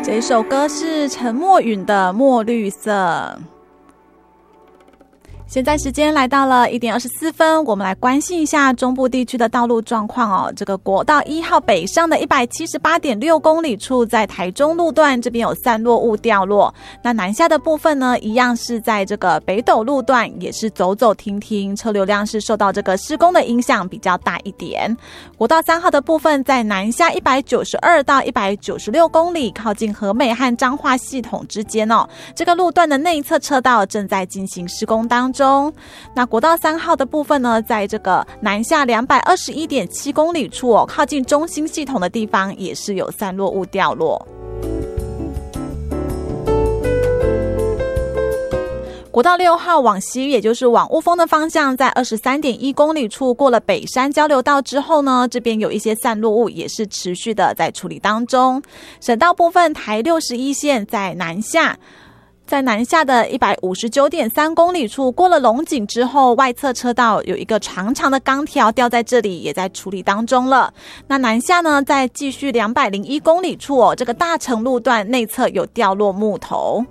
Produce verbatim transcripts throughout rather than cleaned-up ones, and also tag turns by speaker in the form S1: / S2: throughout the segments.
S1: 这首歌是陈默允的《墨绿色》。现在时间来到了一点二十四分，我们来关心一下中部地区的道路状况哦。这个国道一号北上的一百七十八点六公里处，在台中路段这边有散落物掉落。那南下的部分呢，一样是在这个北斗路段，也是走走停停，车流量是受到这个施工的影响比较大一点。国道三号的部分，在南下一百九十二到一百九十六公里，靠近和美和彰化系统之间哦，这个路段的内侧车道正在进行施工当中。那国道三号的部分呢，在这个南下两百二十一点七公里处哦，靠近中心系统的地方也是有散落物掉落。国道六号往西，也就是往雾峰的方向，在二十三点一公里处过了北山交流道之后呢，这边有一些散落物也是持续的在处理当中。省道部分，台六十一线在南下。在南下的一百五十九点三公里处过了龙井之后，外侧车道有一个长长的钢条掉在这里，也在处理当中了。那南下呢，在继续两百零一公里处哦，这个大城路段内侧有掉落木头。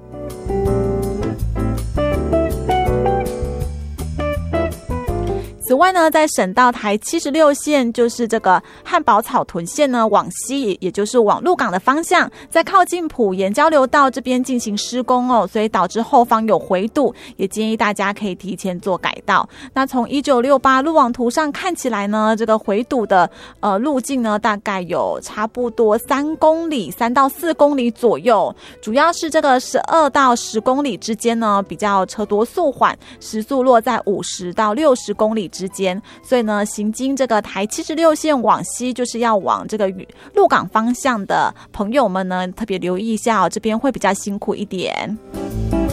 S1: 此外呢，在省道台七十六线，就是这个汉宝草屯线呢往西，也就是往鹿港的方向，在靠近埔盐交流道这边进行施工哦，所以导致后方有回堵，也建议大家可以提前做改道。那从一九六八路网图上看起来呢，这个回堵的呃路径呢，大概有差不多三公里、三到四公里左右，主要是这个十二到十公里之间呢，比较车多速缓，时速落在五十到六十公里之间，所以呢，行经这个台七十六线往西，就是要往这个鹿港方向的朋友们呢，特别留意一下哦，这边会比较辛苦一点。